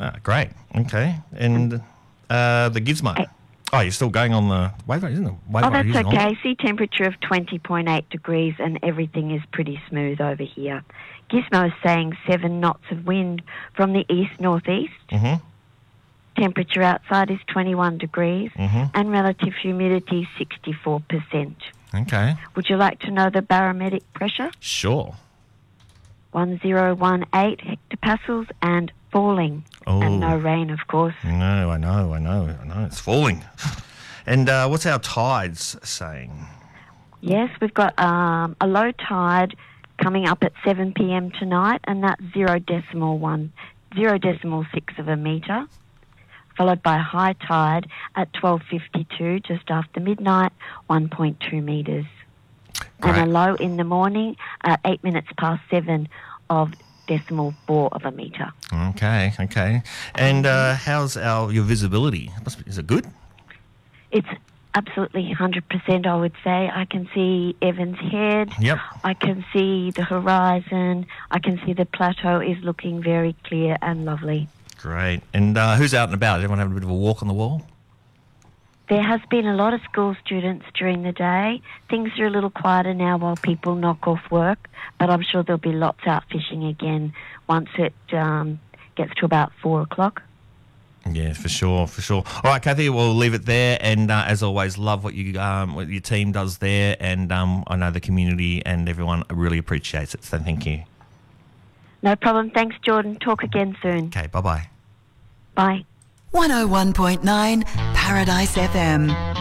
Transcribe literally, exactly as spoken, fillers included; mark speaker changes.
Speaker 1: Ah, great. Okay. And uh, the Gizmo.
Speaker 2: Uh,
Speaker 1: Oh, you're still going on the wave rate, isn't it? Wave
Speaker 2: Oh,
Speaker 1: rate
Speaker 2: that's
Speaker 1: isn't on.
Speaker 2: okay. Sea temperature of twenty point eight degrees and everything is pretty smooth over here. Gizmo is saying seven knots of wind from the east-northeast.
Speaker 1: Mm-hmm.
Speaker 2: Temperature outside is twenty-one degrees
Speaker 1: Mm-hmm.
Speaker 2: and relative humidity sixty-four percent.
Speaker 1: Okay.
Speaker 2: Would you like to know the barometric pressure?
Speaker 1: Sure.
Speaker 2: one thousand eighteen hectopascals and falling.
Speaker 1: Oh.
Speaker 2: And no rain, of course.
Speaker 1: No, I know, I know, I know. It's falling. And uh, what's our tides saying?
Speaker 2: Yes, we've got um, a low tide coming up at seven p.m. tonight, and that's zero decimal one, zero decimal six of a metre, followed by a high tide at twelve fifty-two, just after midnight, one point two metres.
Speaker 1: Great.
Speaker 2: And a low in the morning at eight minutes past seven of decimal four of a metre.
Speaker 1: Okay, okay. And uh, how's our your visibility? Must be, is it good?
Speaker 2: It's absolutely one hundred percent, I would say. I can see Evans Head.
Speaker 1: Yep.
Speaker 2: I can see the horizon. I can see the plateau is looking very clear and lovely.
Speaker 1: Great. And uh, who's out and about? Is everyone having a bit of a walk on the wall?
Speaker 2: There has been a lot of school students during the day. Things are a little quieter now while people knock off work, but I'm sure there'll be lots out fishing again once it um, gets to about four o'clock.
Speaker 1: Yeah, for sure, for sure. All right, Kathy, we'll leave it there. And uh, as always, love what you um, what your team does there. And um, I know the community and everyone really appreciates it. So thank you.
Speaker 2: No problem. Thanks, Jordan. Talk again soon.
Speaker 1: Okay, bye-bye.
Speaker 2: Bye.
Speaker 3: one oh one point nine Paradise F M.